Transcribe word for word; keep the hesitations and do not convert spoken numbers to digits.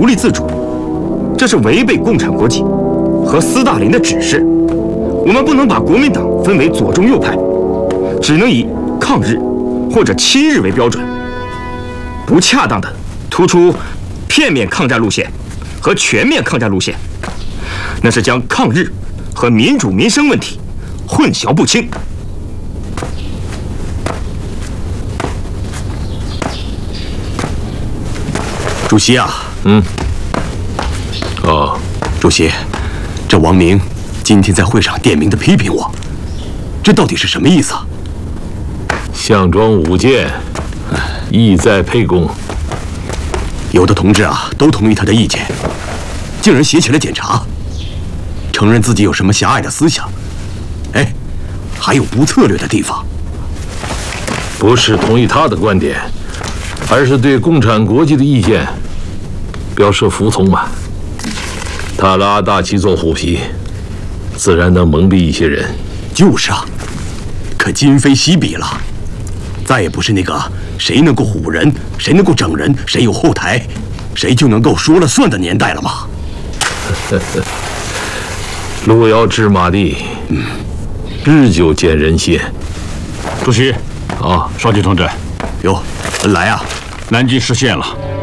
立自主，这是违背共产国际和斯大林的指示。我们不能把国民党分为左中右派，只能以抗日或者亲日为标准，不恰当的突出片面抗战路线和全面抗战路线，那是将抗日和民主民生问题混淆不清。 主席啊， 嗯，哦， 主席，这王明今天在会上点名的批评我，这到底是什么意思啊？ 项庄舞剑，意在沛公。 有的同志啊，都同意他的意见，竟然写起了检查，承认自己有什么狭隘的思想，哎，还有不策略的地方。 不是同意他的观点，而是对共产国际的意见表示服从嘛。他拉大旗做虎皮，自然能蒙蔽一些人。 就是啊，可今非昔比了，再也不是那个谁能够唬人，谁能够整人，谁有后台，谁就能够说了算的年代了吗？ 路遥知马力，嗯，日久见人心。 主席， 啊， 少奇同志， 哟，来啊！ 南京失陷了。